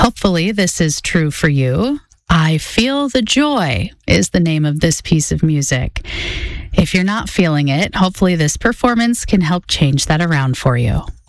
Hopefully, this is true for you. I Feel the Joy is the name of this piece of music. If you're not feeling it, hopefully this performance can help change that around for you.